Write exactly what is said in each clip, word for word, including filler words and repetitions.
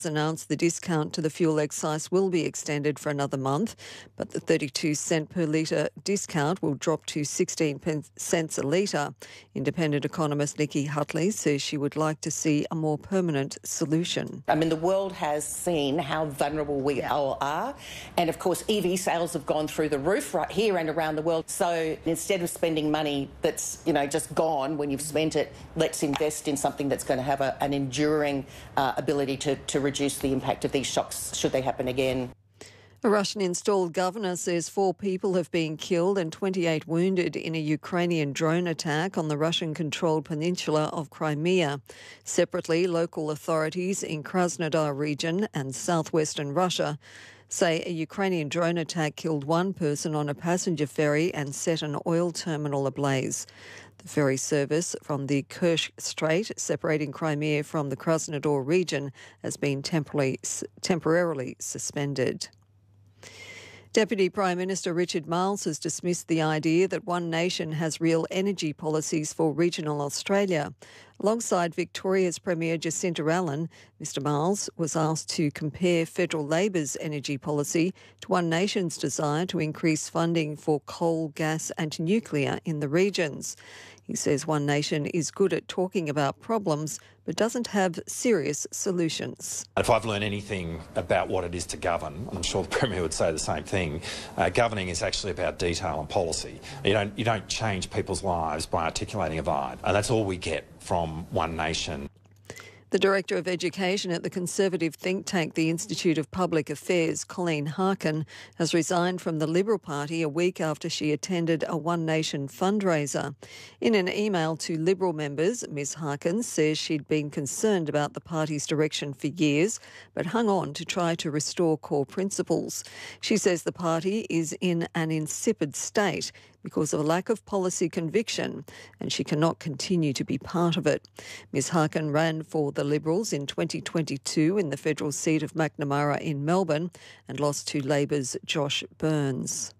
announced the discount to the fuel excise will be extended for another month, but the thirty-two cent per litre discount will drop to sixteen cents a litre. Independent economist Nikki Hutley says she would like to see a more permanent solution. I mean, the world has seen how vulnerable we all are, and of course E V sales have gone through the roof right here and around the world. So instead of spending money that's, you know, just gone when you've spent it, let's invest in something that's going to have a, an enduring uh, ability to, to reduce the impact of these shocks should they happen again. A Russian-installed governor says four people have been killed and twenty-eight wounded in a Ukrainian drone attack on the Russian-controlled peninsula of Crimea. Separately, local authorities in Krasnodar region and southwestern Russia say a Ukrainian drone attack killed one person on a passenger ferry and set an oil terminal ablaze. The ferry service from the Kerch Strait, separating Crimea from the Krasnodar region, has been temporarily, temporarily suspended. Deputy Prime Minister Richard Marles has dismissed the idea that one nation has real energy policies for regional Australia. Alongside Victoria's Premier Jacinta Allen, Mr Marles was asked to compare federal Labor's energy policy to one nation's desire to increase funding for coal, gas and nuclear in the regions. He says one nation is good at talking about problems but doesn't have serious solutions. If I've learned anything about what it is to govern, I'm sure the Premier would say the same thing, uh, governing is actually about detail and policy. You don't, you don't change people's lives by articulating a vibe, and that's all we get from one nation. The Director of Education at the Conservative think tank, the Institute of Public Affairs, Colleen Harkin, has resigned from the Liberal Party a week after she attended a One Nation fundraiser. In an email to Liberal members, Ms Harkin says she'd been concerned about the party's direction for years, but hung on to try to restore core principles. She says the party is in an insipid state because of a lack of policy conviction, and she cannot continue to be part of it. Ms Harkin ran for the Liberals in twenty twenty-two in the federal seat of Macnamara in Melbourne and lost to Labor's Josh Burns.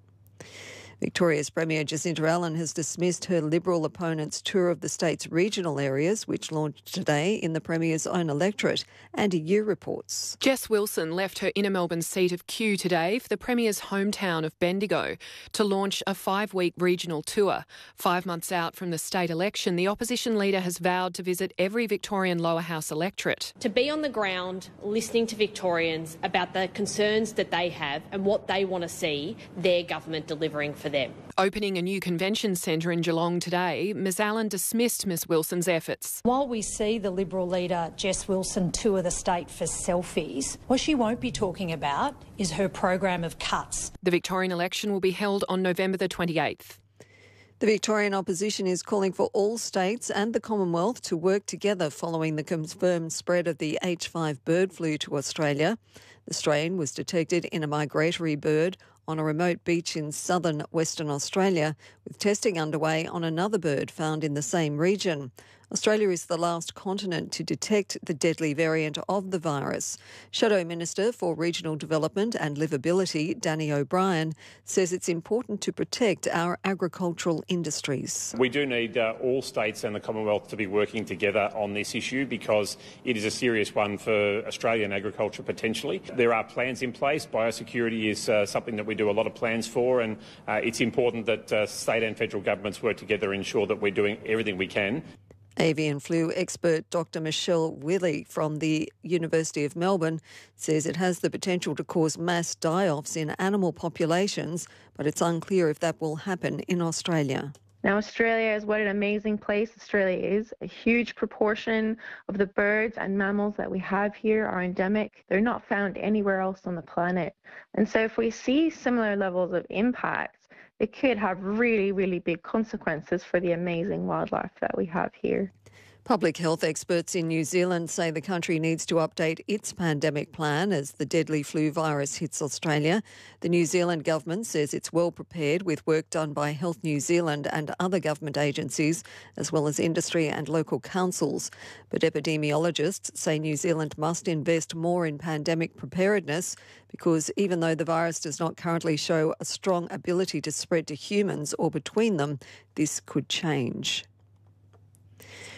Victoria's Premier Jacinta Allen has dismissed her Liberal opponent's tour of the state's regional areas, which launched today in the Premier's own electorate. Andy Yu reports. Jess Wilson left her inner Melbourne seat of Kew today for the Premier's hometown of Bendigo to launch a five-week regional tour. Five months out from the state election, the opposition leader has vowed to visit every Victorian lower house electorate. To be on the ground listening to Victorians about the concerns that they have and what they want to see their government delivering for them. Opening a new convention centre in Geelong today, Ms Allen dismissed Ms Wilson's efforts. While we see the Liberal leader Jess Wilson tour the state for selfies, what she won't be talking about is her program of cuts. The Victorian election will be held on November the twenty-eighth. The Victorian opposition is calling for all states and the Commonwealth to work together following the confirmed spread of the H five bird flu to Australia. The strain was detected in a migratory bird on a remote beach in southern Western Australia, with testing underway on another bird found in the same region. Australia is the last continent to detect the deadly variant of the virus. Shadow Minister for Regional Development and Livability, Danny O'Brien, says it's important to protect our agricultural industries. We do need uh, all states and the Commonwealth to be working together on this issue because it is a serious one for Australian agriculture potentially. There are plans in place. Biosecurity is uh, something that we do a lot of plans for, and uh, it's important that uh, state and federal governments work together and ensure that we're doing everything we can. Avian flu expert Doctor Michelle Willey from the University of Melbourne says it has the potential to cause mass die-offs in animal populations, but it's unclear if that will happen in Australia. Now, Australia is what an amazing place Australia is. A huge proportion of the birds and mammals that we have here are endemic. They're not found anywhere else on the planet. And so if we see similar levels of impact, it could have really, really big consequences for the amazing wildlife that we have here. Public health experts in New Zealand say the country needs to update its pandemic plan as the deadly flu virus hits Australia. The New Zealand government says it's well prepared with work done by Health New Zealand and other government agencies, as well as industry and local councils. But epidemiologists say New Zealand must invest more in pandemic preparedness because even though the virus does not currently show a strong ability to spread to humans or between them, this could change.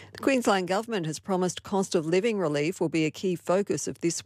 The Queensland Government has promised cost of living relief will be a key focus of this